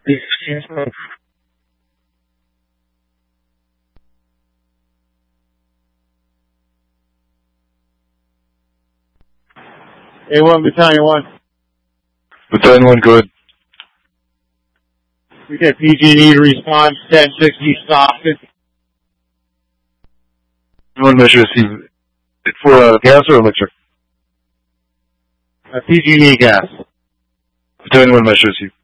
A1, Battalion 1. Battalion 1, go ahead. We got PG&E to respond, 1060 Stockton. 1 measure receive. It's for gas or electric? PG&E gas. Battalion 1 measure receive.